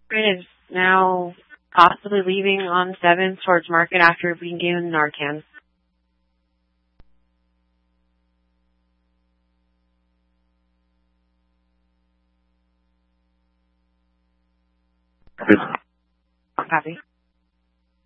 is now possibly leaving on 7th towards Market after being given Narcan. Copy.